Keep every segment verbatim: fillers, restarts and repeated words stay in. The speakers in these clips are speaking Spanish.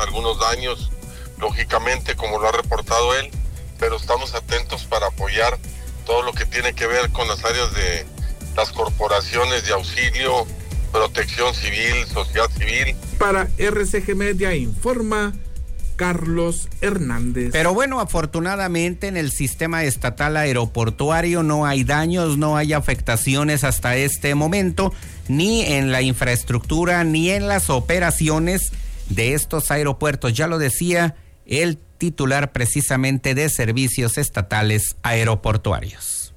algunos daños, lógicamente, como lo ha reportado él, pero estamos atentos para apoyar todo lo que tiene que ver con las áreas de las corporaciones de auxilio, protección civil, sociedad civil. Para R C G Media informa Carlos Hernández. Pero bueno, afortunadamente en el sistema estatal aeroportuario no hay daños, no hay afectaciones hasta este momento, ni en la infraestructura, ni en las operaciones de estos aeropuertos. Ya lo decía el titular precisamente de Servicios Estatales Aeroportuarios.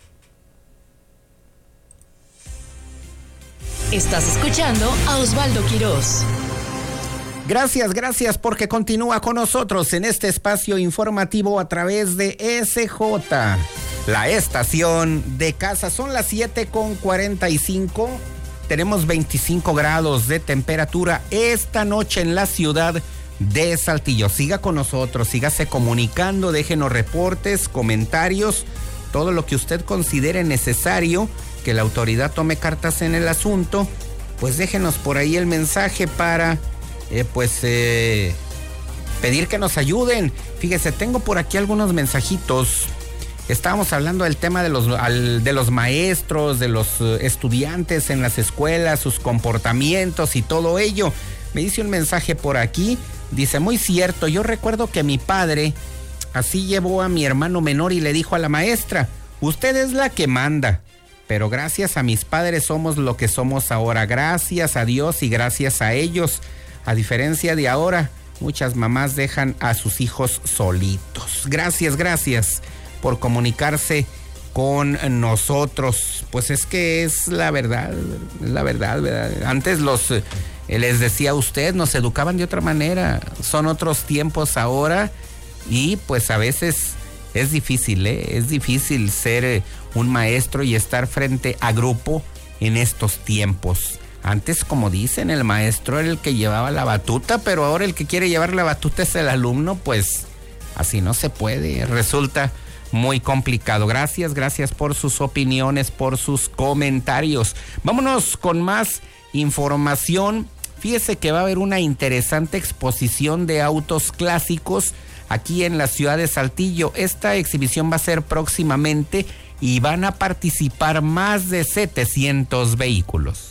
Estás escuchando a Osvaldo Quirós. Gracias, gracias porque continúa con nosotros en este espacio informativo a través de S J, la estación de casa. Son las siete con cuarenta y cinco, tenemos veinticinco grados de temperatura esta noche en la ciudad de Saltillo. Siga con nosotros, sígase comunicando, déjenos reportes, comentarios, todo lo que usted considere necesario, que la autoridad tome cartas en el asunto, pues déjenos por ahí el mensaje para... Eh, pues eh, pedir que nos ayuden. Fíjese, tengo por aquí algunos mensajitos. Estábamos hablando del tema de los, al, de los maestros, de los uh, estudiantes en las escuelas, sus comportamientos y todo ello. Me dice un mensaje por aquí, dice, muy cierto, yo recuerdo que mi padre así llevó a mi hermano menor y le dijo a la maestra, usted es la que manda. Pero gracias a mis padres somos lo que somos ahora, gracias a Dios y gracias a ellos. A diferencia de ahora, muchas mamás dejan a sus hijos solitos. Gracias, gracias por comunicarse con nosotros. Pues es que es la verdad, es la verdad, ¿verdad? Antes los, eh, les decía a usted, nos educaban de otra manera. Son otros tiempos ahora y pues a veces es difícil, ¿eh? Es difícil ser eh, un maestro y estar frente a grupo en estos tiempos. Antes, como dicen, el maestro era el que llevaba la batuta, pero ahora el que quiere llevar la batuta es el alumno, pues así no se puede, resulta muy complicado. Gracias, gracias por sus opiniones, por sus comentarios. Vámonos con más información. Fíjese que va a haber una interesante exposición de autos clásicos aquí en la ciudad de Saltillo. Esta exhibición va a ser próximamente y van a participar más de setecientos vehículos.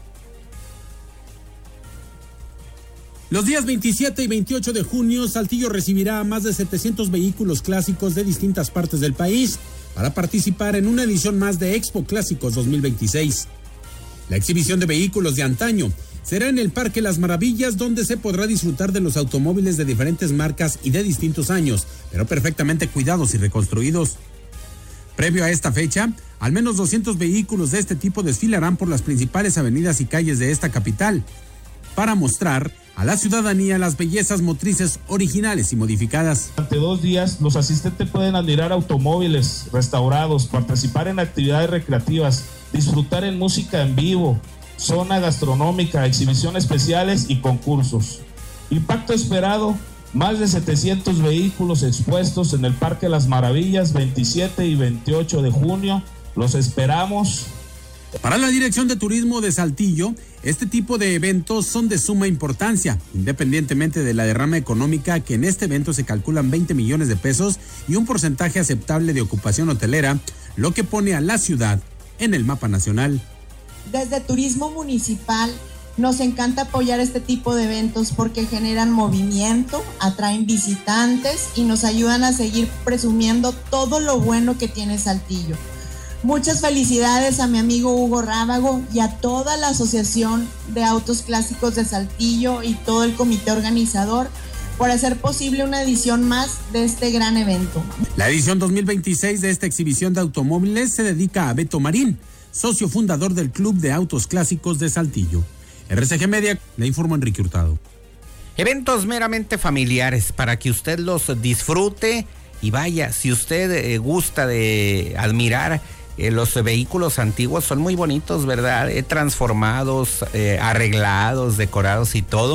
Los días veintisiete y veintiocho de junio, Saltillo recibirá a más de setecientos vehículos clásicos de distintas partes del país para participar en una edición más de Expo Clásicos dos mil veintiséis. La exhibición de vehículos de antaño será en el Parque Las Maravillas, donde se podrá disfrutar de los automóviles de diferentes marcas y de distintos años, pero perfectamente cuidados y reconstruidos. Previo a esta fecha, al menos doscientos vehículos de este tipo desfilarán por las principales avenidas y calles de esta capital, para mostrar a la ciudadanía las bellezas motrices originales y modificadas. Durante dos días, los asistentes pueden admirar automóviles restaurados, participar en actividades recreativas, disfrutar en música en vivo, zona gastronómica, exhibiciones especiales y concursos. Impacto esperado, más de setecientos vehículos expuestos en el Parque Las Maravillas, veintisiete y veintiocho de junio. Los esperamos. Para la Dirección de Turismo de Saltillo, este tipo de eventos son de suma importancia, independientemente de la derrama económica, que en este evento se calculan veinte millones de pesos y un porcentaje aceptable de ocupación hotelera, lo que pone a la ciudad en el mapa nacional. Desde Turismo Municipal nos encanta apoyar este tipo de eventos porque generan movimiento, atraen visitantes y nos ayudan a seguir presumiendo todo lo bueno que tiene Saltillo. Muchas felicidades a mi amigo Hugo Rábago y a toda la Asociación de Autos Clásicos de Saltillo y todo el comité organizador por hacer posible una edición más de este gran evento. La edición dos mil veintiséis de esta exhibición de automóviles se dedica a Beto Marín, socio fundador del Club de Autos Clásicos de Saltillo. R C G Media, le informo Enrique Hurtado. Eventos meramente familiares para que usted los disfrute y vaya, si usted eh, gusta de admirar Eh, los vehículos antiguos, son muy bonitos, ¿verdad? Eh, transformados, eh, arreglados, decorados y todo.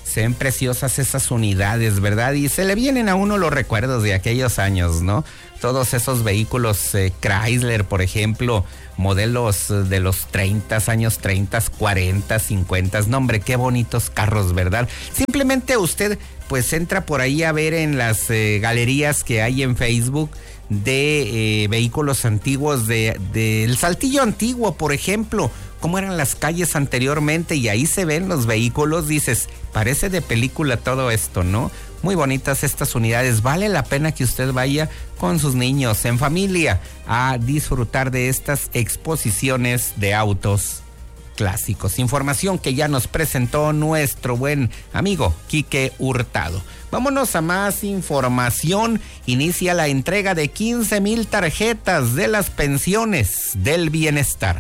Se ven preciosas esas unidades, ¿verdad? Y se le vienen a uno los recuerdos de aquellos años, ¿no? Todos esos vehículos eh, Chrysler, por ejemplo, modelos de los treinta, años treinta, cuarenta, cincuenta. No, hombre, qué bonitos carros, ¿verdad? Simplemente usted, pues, entra por ahí a ver en las eh, galerías que hay en Facebook de eh, vehículos antiguos, de, de el Saltillo antiguo, por ejemplo, cómo eran las calles anteriormente, y ahí se ven los vehículos, dices, parece de película todo esto, ¿no? Muy bonitas estas unidades, vale la pena que usted vaya con sus niños, en familia, a disfrutar de estas exposiciones de autos clásicos. Información que ya nos presentó nuestro buen amigo Quique Hurtado. Vámonos a más información. Inicia la entrega de quince mil tarjetas de las pensiones del bienestar.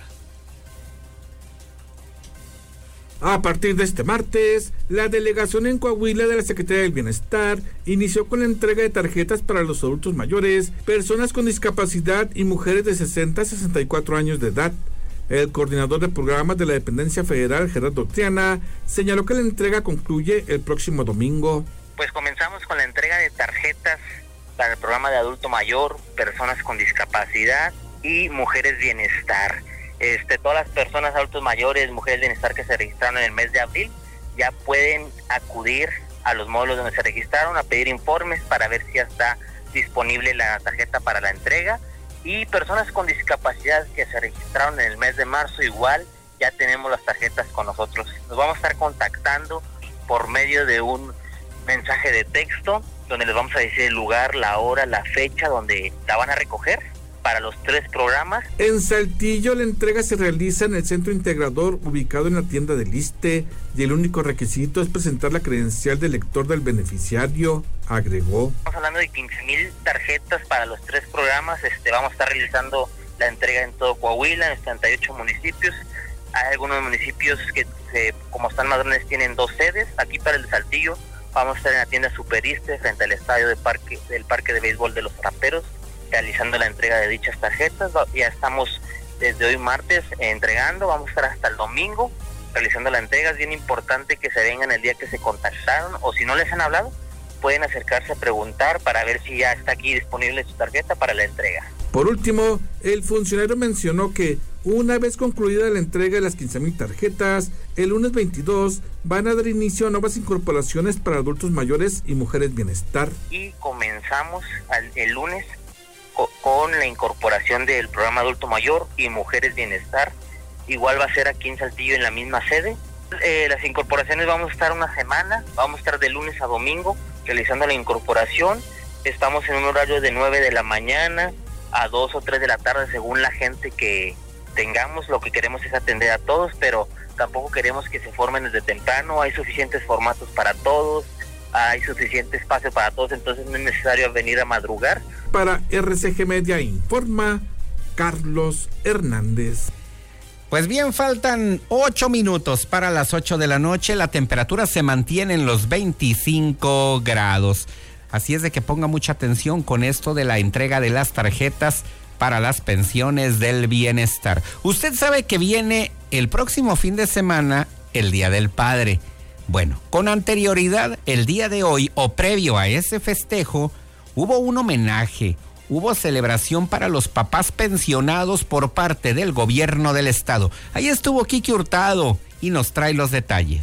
A partir de este martes, la delegación en Coahuila de la Secretaría del Bienestar inició con la entrega de tarjetas para los adultos mayores, personas con discapacidad y mujeres de sesenta a sesenta y cuatro años de edad. El coordinador de programas de la dependencia federal, Gerardo Triana, señaló que la entrega concluye el próximo domingo. Pues comenzamos con la entrega de tarjetas para el programa de adulto mayor, personas con discapacidad y mujeres bienestar. Este, todas las personas adultos mayores, mujeres de bienestar que se registraron en el mes de abril, ya pueden acudir a los módulos donde se registraron a pedir informes para ver si ya está disponible la tarjeta para la entrega. Y personas con discapacidad que se registraron en el mes de marzo, igual ya tenemos las tarjetas con nosotros. Nos vamos a estar contactando por medio de un mensaje de texto donde les vamos a decir el lugar, la hora, la fecha donde la van a recoger para los tres programas. En Saltillo la entrega se realiza en el centro integrador ubicado en la tienda del ISSSTE y el único requisito es presentar la credencial del lector del beneficiario, agregó. Estamos hablando de quince mil tarjetas para los tres programas. Este, vamos a estar realizando la entrega en todo Coahuila, en setenta y ocho municipios. Hay algunos municipios que, se, como están más grandes, tienen dos sedes. Aquí para el de Saltillo vamos a estar en la tienda Super ISSSTE frente al estadio de parque, del parque de béisbol de los Raperos, realizando la entrega de dichas tarjetas. Ya estamos desde hoy martes entregando, vamos a estar hasta el domingo realizando la entrega. Es bien importante que se vengan el día que se contactaron, o si no les han hablado, pueden acercarse a preguntar para ver si ya está aquí disponible su tarjeta para la entrega. Por último, el funcionario mencionó que una vez concluida la entrega de las quince mil tarjetas, el lunes veintidós van a dar inicio a nuevas incorporaciones para adultos mayores y mujeres bienestar. Y comenzamos al, el lunes co- con la incorporación del programa adulto mayor y mujeres bienestar. Igual va a ser aquí en Saltillo en la misma sede. Eh, las incorporaciones vamos a estar una semana, vamos a estar de lunes a domingo realizando la incorporación. Estamos en un horario de nueve de la mañana a dos o tres de la tarde según la gente que tengamos. Lo que queremos es atender a todos, pero tampoco queremos que se formen desde temprano. Hay suficientes formatos para todos, hay suficiente espacio para todos, entonces no es necesario venir a madrugar. Para R C G Media informa Carlos Hernández. Pues bien, faltan ocho minutos para las ocho de la noche. La temperatura se mantiene en los veinticinco grados. Así es de que ponga mucha atención con esto de la entrega de las tarjetas para las pensiones del bienestar. Usted sabe que viene el próximo fin de semana el Día del Padre. Bueno, con anterioridad, el día de hoy o previo a ese festejo, hubo un homenaje. Hubo celebración para los papás pensionados por parte del gobierno del estado. Ahí estuvo Quique Hurtado y nos trae los detalles.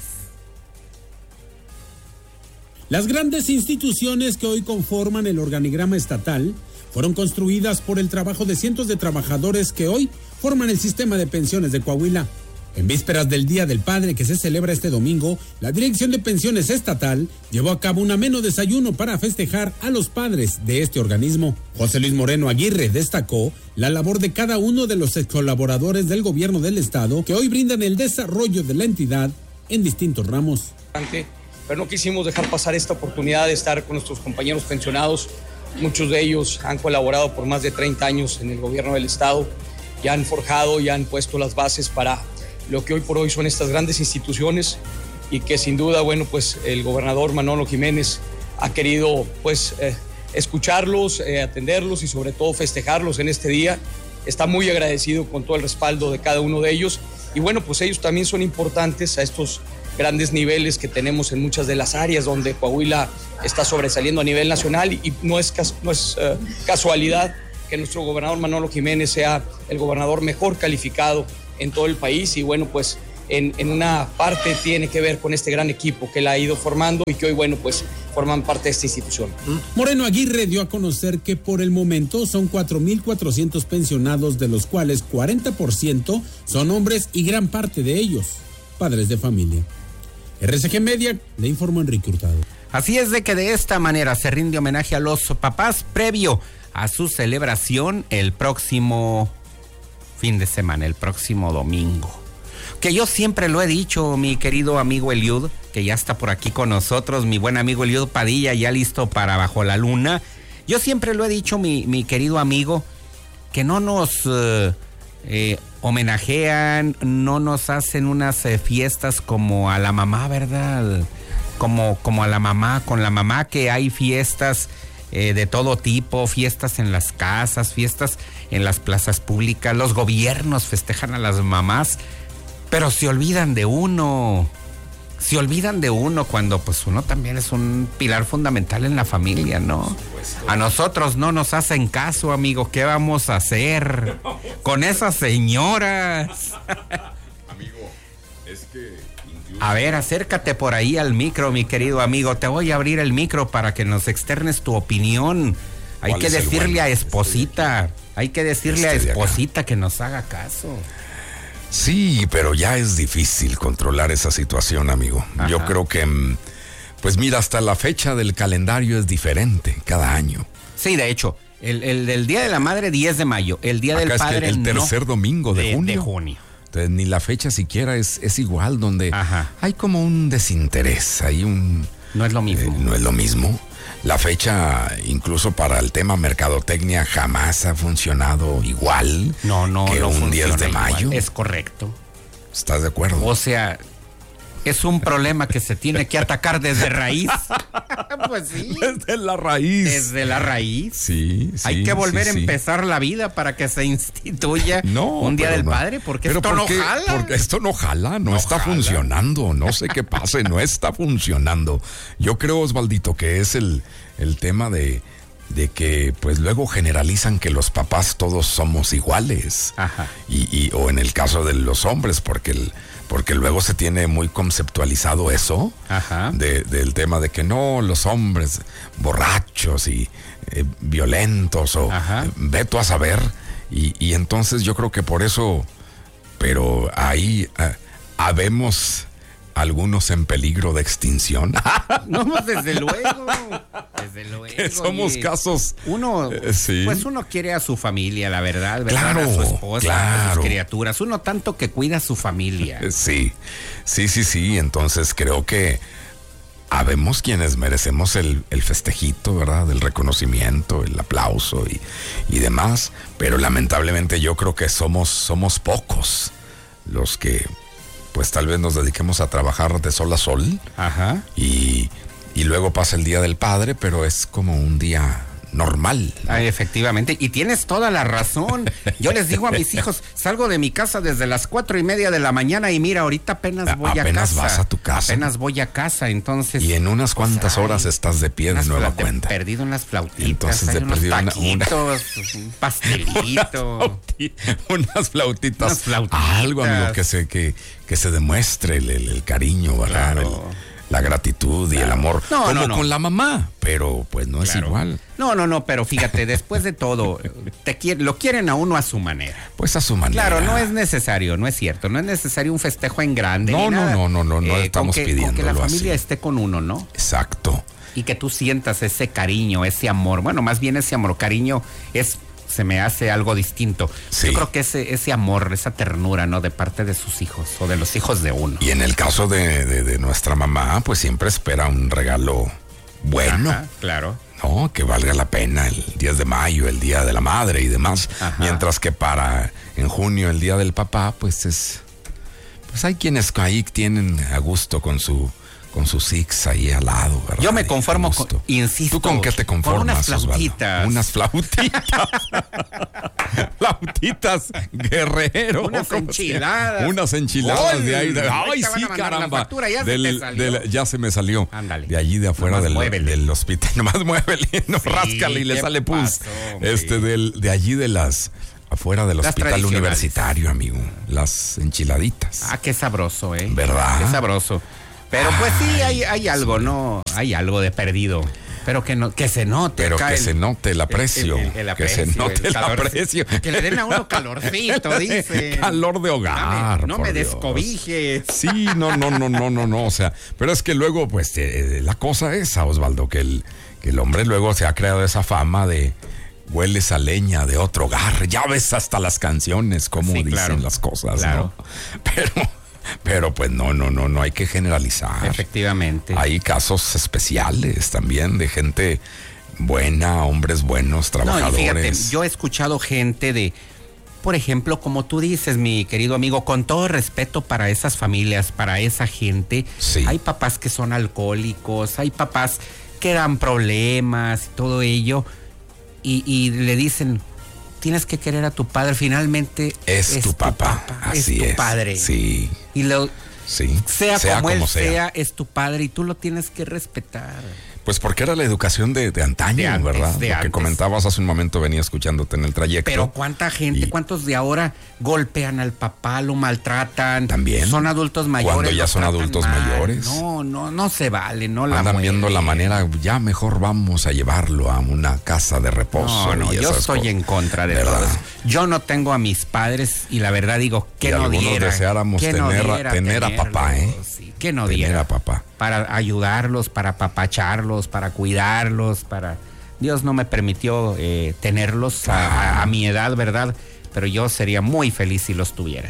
Las grandes instituciones que hoy conforman el organigrama estatal fueron construidas por el trabajo de cientos de trabajadores que hoy forman el sistema de pensiones de Coahuila. En vísperas del Día del Padre que se celebra este domingo, la Dirección de Pensiones Estatal llevó a cabo un ameno desayuno para festejar a los padres de este organismo. José Luis Moreno Aguirre destacó la labor de cada uno de los ex colaboradores del gobierno del estado que hoy brindan el desarrollo de la entidad en distintos ramos. Pero no quisimos dejar pasar esta oportunidad de estar con nuestros compañeros pensionados. Muchos de ellos han colaborado por más de treinta años en el gobierno del estado y han forjado y han puesto las bases para lo que hoy por hoy son estas grandes instituciones y que sin duda, bueno, pues el gobernador Manolo Jiménez ha querido pues eh, escucharlos, eh, atenderlos y sobre todo festejarlos en este día. Está muy agradecido con todo el respaldo de cada uno de ellos y bueno, pues ellos también son importantes a estos grandes niveles que tenemos en muchas de las áreas donde Coahuila está sobresaliendo a nivel nacional, y no es, no es uh, casualidad que nuestro gobernador Manolo Jiménez sea el gobernador mejor calificado en todo el país, y bueno, pues en, en una parte tiene que ver con este gran equipo que él ha ido formando y que hoy, bueno, pues forman parte de esta institución. Moreno Aguirre dio a conocer que por el momento son cuatro mil cuatrocientos pensionados, de los cuales cuarenta por ciento son hombres y gran parte de ellos padres de familia. R C G Media, le informó Enrique Hurtado. Así es de que de esta manera se rinde homenaje a los papás previo a su celebración el próximo fin de semana, el próximo domingo. Que yo siempre lo he dicho, mi querido amigo Eliud, que ya está por aquí con nosotros, mi buen amigo Eliud Padilla, ya listo para Bajo la Luna. Yo siempre lo he dicho, mi, mi querido amigo, que no nos eh, eh, homenajean, no nos hacen unas eh, fiestas como a la mamá, ¿verdad? Como, como a la mamá, con la mamá, que hay fiestas eh, de todo tipo, fiestas en las casas, fiestas en las plazas públicas, los gobiernos festejan a las mamás, pero se olvidan de uno, se olvidan de uno cuando pues uno también es un pilar fundamental en la familia, ¿no? A nosotros no nos hacen caso, amigo, ¿qué vamos a hacer con esas señoras? Amigo, es que... A ver, acércate por ahí al micro, mi querido amigo, te voy a abrir el micro para que nos externes tu opinión. Hay que decirle bueno? a Esposita, hay que decirle este a Esposita que nos haga caso. Sí, pero ya es difícil controlar esa situación, amigo. Ajá. Yo creo que, pues mira, hasta la fecha del calendario es diferente cada año. Sí, de hecho, el, el del Día de la Madre, diez de mayo, el Día Acá del Padre, es que el tercer no, domingo de, de, junio. de junio. Entonces, ni la fecha siquiera es, es igual, donde Ajá. hay como un desinterés, hay un... No es lo mismo. Eh, no es lo mismo. La fecha, incluso para el tema mercadotecnia, jamás ha funcionado igual no, no, que no un diez de mayo. Igual. Es correcto. ¿Estás de acuerdo? O sea, es un problema que se tiene que atacar desde raíz. Pues sí. Desde la raíz. Desde la raíz. Sí, sí. Hay que volver sí, a sí. empezar la vida para que se instituya no, un Día del no. Padre, porque pero esto ¿por no qué? jala. Porque esto no jala, no, no está jala. funcionando. No sé qué pase, no está funcionando. Yo creo, Osvaldito, que es el, el tema de, de que pues luego generalizan que los papás todos somos iguales. Ajá. Y, y, o en el caso de los hombres, porque el porque luego se tiene muy conceptualizado eso. Ajá. De, del tema de que no, los hombres borrachos y eh, violentos o Ajá. eh, ve tú a saber, y, y entonces yo creo que por eso, pero ahí eh, habemos algunos en peligro de extinción. No, desde luego, desde luego. Que somos casos. Uno, eh, sí. pues uno quiere a su familia, la verdad, ¿verdad? Claro, a su esposa, claro. a sus criaturas. Uno tanto que cuida a su familia. Sí, sí, sí, sí. Entonces creo que habemos quienes merecemos el, el festejito, ¿verdad? El reconocimiento, el aplauso y, y demás. Pero lamentablemente yo creo que somos, somos pocos los que pues tal vez nos dediquemos a trabajar de sol a sol. Ajá. Y, y luego pasa el Día del Padre, pero es como un día normal, ¿no? Ah, efectivamente, y tienes toda la razón. Yo les digo a mis hijos, salgo de mi casa desde las cuatro y media de la mañana y mira, ahorita apenas voy apenas a casa. Apenas vas a tu casa. Apenas voy a casa, entonces. Y en unas cuantas pues, horas ay, estás de pie de nueva cuenta. Perdido en las flautitas, entonces hay de unos perdido taquitos, una, un pastelito. Unas, flauti, unas flautitas. Unas flautitas. Algo, amigo, que se, que, que se demuestre el, el, el cariño, ¿verdad? Claro. El, la gratitud y claro. el amor, no, como no, no. con la mamá, pero pues no claro. es igual. No, no, no, pero fíjate, después de todo, te quiere, lo quieren a uno a su manera. Pues a su manera. Claro, no es necesario, no es cierto, no es necesario un festejo en grande. No, ni no, nada. no, no, no, no eh, estamos con que, pidiéndolo con que la familia así. esté con uno, ¿no? Exacto. Y que tú sientas ese cariño, ese amor, bueno, más bien ese amor, cariño es... se me hace algo distinto. Sí. Yo creo que ese, ese amor, esa ternura, ¿no? De parte de sus hijos o de los hijos de uno. Y en el caso de, de, de nuestra mamá, pues siempre espera un regalo bueno. Ajá, claro. No, que valga la pena el diez de mayo, el Día de la Madre y demás. Ajá. Mientras que para en junio, el Día del Papá, pues es... Pues hay quienes ahí tienen a gusto con su... con su six ahí al lado, ¿verdad? Yo me conformo, con, insisto. ¿Tú con qué te conformas, con unas flautitas. Osvaldo? Unas flautitas. Flautitas Guerrero. Unas enchiladas. Unas enchiladas ¡Gol! de ahí. De, ¡Ay, sí, caramba! Factura, ya, del, se te salió. Del, ya se me salió. Ándale. De allí de afuera del, del hospital. Nomás muévele, no sí, ráscale y le sale pus. Pasó, este, del, de allí de las... afuera del las hospital universitario, amigo. Las enchiladitas. Ah, qué sabroso, ¿eh? ¿Verdad? Qué sabroso. Pero pues sí, hay, hay algo, sí. ¿no? Hay algo de perdido. Pero que no, que se note. Pero que el, se note el aprecio. El, el, el aprecio que se note el, calor, aprecio. Que le den a uno calorcito, dice. Calor de hogar. No me, no me descobijes. Sí, no, no, no, no, no, no. O sea, pero es que luego, pues, eh, la cosa es, Osvaldo, que el, que el hombre luego se ha creado esa fama de hueles a leña de otro hogar. Ya ves hasta las canciones, cómo sí, dicen claro, las cosas, claro. ¿no? Pero... Pero pues no, no, no, no hay que generalizar. Efectivamente. Hay casos especiales también de gente buena, hombres buenos, trabajadores. No, y fíjate, yo he escuchado gente de, por ejemplo, como tú dices, mi querido amigo, con todo respeto para esas familias, para esa gente, sí. Hay papás que son alcohólicos, hay papás que dan problemas y todo ello, y, y le dicen... Tienes que querer a tu padre, finalmente es, es tu, tu papá, papá así es tu es. padre. Sí. Y lo, sí. sea, sea como, como él sea. sea, es tu padre y tú lo tienes que respetar. Pues porque era la educación de, de antaño, de antes, ¿verdad? De lo antes. que comentabas hace un momento, venía escuchándote en el trayecto. Pero cuánta gente, y... cuántos de ahora golpean al papá, lo maltratan. También. Son adultos mayores. Cuando ya son adultos mal. mayores. No, no, no se vale, no la Andan mueve. viendo la manera, ya mejor vamos a llevarlo a una casa de reposo. No, no, y yo estoy cosas. en contra de ¿verdad? todo eso. Yo no tengo a mis padres y la verdad digo que y no algunos diera. deseáramos que tener, no a, diera tener a papá, ¿eh? Sí, que no tener diera. a papá. Para ayudarlos, para apapacharlos, para cuidarlos, para... Dios no me permitió eh, tenerlos a, a, a mi edad, ¿verdad? Pero yo sería muy feliz si los tuviera.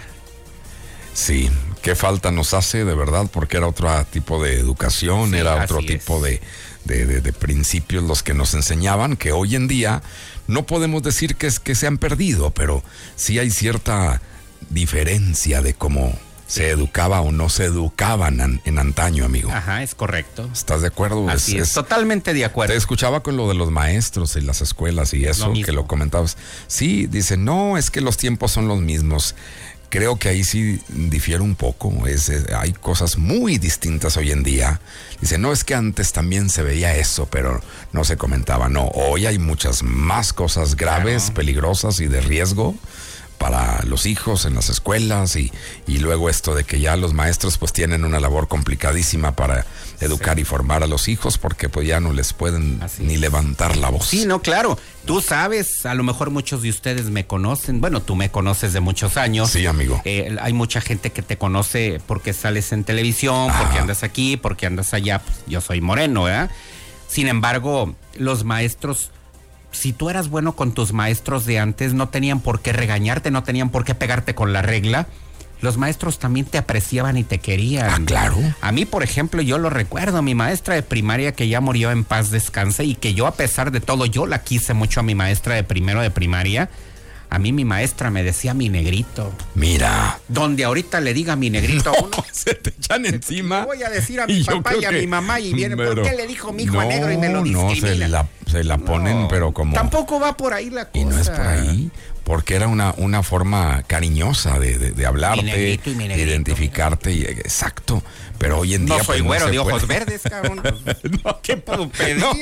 Sí, qué falta nos hace, de verdad, porque era otro tipo de educación, sí, era otro tipo de, de, de, de principios los que nos enseñaban, que hoy en día no podemos decir que, es, que se han perdido, pero sí hay cierta diferencia de cómo... se educaba o no se educaban an, en antaño, amigo. Ajá, es correcto. ¿Estás de acuerdo? Así es, es, es totalmente de acuerdo. Te escuchaba con lo de los maestros y las escuelas y eso, lo que lo comentabas. Sí, dice, no, es que los tiempos son los mismos. Creo que ahí sí difiere un poco. Es, es, hay cosas muy distintas hoy en día. Dice, no, es que antes también se veía eso, pero no se comentaba. No, hoy hay muchas más cosas graves, claro, peligrosas y de riesgo para los hijos en las escuelas y, y luego esto de que ya los maestros pues tienen una labor complicadísima para educar sí. y formar a los hijos porque pues ya no les pueden Así ni es. levantar la voz. Sí, no, claro. Tú sabes, a lo mejor muchos de ustedes me conocen, bueno, tú me conoces de muchos años. Sí, amigo. Eh, hay mucha gente que te conoce porque sales en televisión, Ajá. porque andas aquí, porque andas allá. Pues, yo soy moreno, ¿verdad? Sin embargo, los maestros... Si tú eras bueno con tus maestros de antes, no tenían por qué regañarte, no tenían por qué pegarte con la regla. Los maestros también te apreciaban y te querían. Ah, claro. A mí, por ejemplo, yo lo recuerdo, mi maestra de primaria que ya murió en paz descanse y que yo, a pesar de todo, yo la quise mucho a mi maestra de primero de primaria. A mí mi maestra me decía mi negrito. Mira. Donde ahorita le diga mi negrito no, a uno. Se te echan encima. Le voy a decir a mi y papá y a que, mi mamá y viene, pero, ¿por qué le dijo mi hijo no, a negro y me lo discrimina? No, se la, se la ponen, no, pero como... Tampoco va por ahí la cosa. Y no es por ahí, porque era una, una forma cariñosa de, de, de hablarte, mi negrito y mi negrito, de identificarte. Y, exacto, pero hoy en día... No soy pues, güero no de ojos puede. verdes, cabrón. no, ¿qué puedo pedir? No.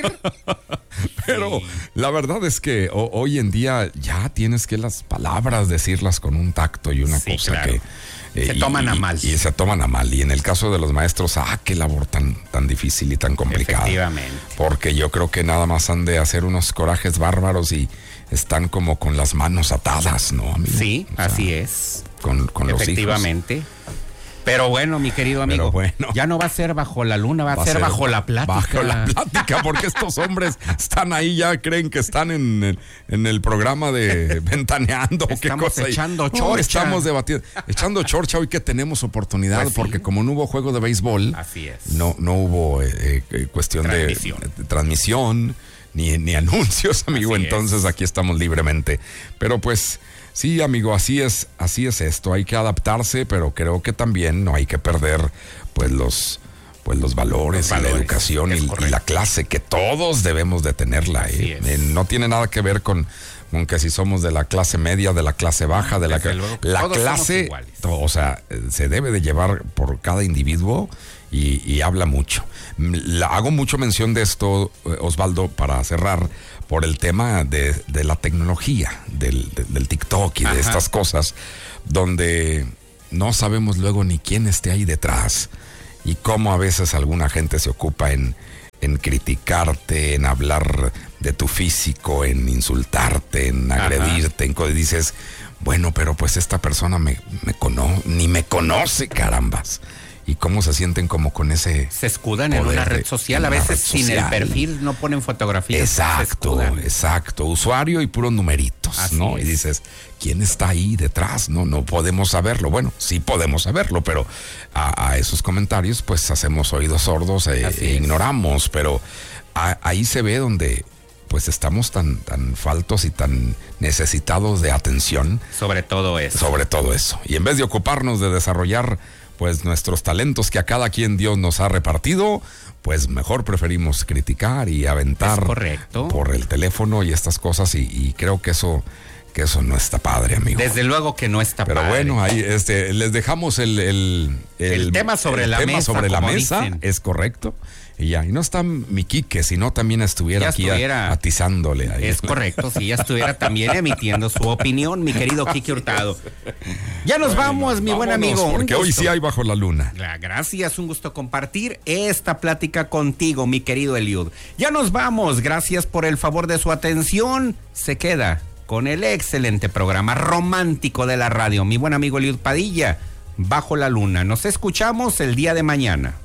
Pero sí. La verdad es que o, hoy en día ya tienes que las palabras decirlas con un tacto y una sí, cosa claro. que... Se eh, toman y, a mal. Y, y se toman a mal. Y en el caso de los maestros, ah, qué labor tan, tan difícil y tan complicada. Efectivamente. Porque yo creo que nada más han de hacer unos corajes bárbaros y están como con las manos atadas, ¿no, amigo? Sí, o sea, así es. Con, con los hijos. Efectivamente. Pero bueno, mi querido amigo, bueno, ya no va a ser bajo la luna, va, va a ser, ser bajo la plática. Bajo la plática, porque estos hombres están ahí, ya creen que están en, en el programa de Ventaneando. Estamos ¿qué cosa echando no, chorcha. Estamos debatiendo, echando chorcha hoy que tenemos oportunidad, pues sí. Porque como no hubo juego de béisbol, así es. No, no hubo eh, eh, cuestión transmisión. de, de transmisión, ni, ni anuncios, amigo, así entonces es. Aquí estamos libremente. Pero pues... Sí, amigo, así es, así es esto. Hay que adaptarse, pero creo que también no hay que perder, pues, los pues los valores, los valores y la educación y, y la clase, que todos debemos de tenerla. ¿eh? Eh, no tiene nada que ver con, con que si somos de la clase media, de la clase baja, de la, luego, la clase, o sea, se debe de llevar por cada individuo y, y habla mucho. La, hago mucho mención de esto, Osvaldo, para cerrar, por el tema de, de la tecnología, del, de, del TikTok y Ajá. de estas cosas, donde no sabemos luego ni quién esté ahí detrás. Y cómo a veces alguna gente se ocupa en, en criticarte, en hablar de tu físico, en insultarte, en agredirte, en cosas. Dices, bueno, pero pues esta persona me, me cono, ni me conoce, carambas. Y cómo se sienten como con ese... Se escudan en una red social, a veces sin el perfil, no ponen fotografías. Exacto, exacto. Usuario y puros numeritos, Así ¿no? Es. Y dices, ¿quién está ahí detrás? No, no podemos saberlo. Bueno, sí podemos saberlo, pero a, a esos comentarios pues hacemos oídos sordos e, e ignoramos. Pero a, ahí se ve donde pues estamos tan, tan faltos y tan necesitados de atención. Sobre todo eso. Sobre todo eso. Y en vez de ocuparnos de desarrollar pues nuestros talentos que a cada quien Dios nos ha repartido, pues mejor preferimos criticar y aventar es correcto. por el teléfono y estas cosas, y, y creo que eso que eso no está padre, amigo. Desde luego que no está Pero padre. Pero bueno, ahí este, les dejamos el, el, el, el tema sobre el la tema mesa. sobre la mesa, dicen. Es correcto. Y ya, y no está mi Quique, si no también estuviera ya aquí estuviera, a, atizándole ahí. Es correcto, si ya estuviera también emitiendo su opinión, mi querido Quique Hurtado. Ya nos bueno, vamos, mi buen amigo. Porque hoy sí hay bajo la luna. Gracias, un gusto compartir esta plática contigo, mi querido Eliud. Ya nos vamos, gracias por el favor de su atención. Se queda con el excelente programa romántico de la radio, mi buen amigo Eliud Padilla, Bajo la Luna. Nos escuchamos el día de mañana.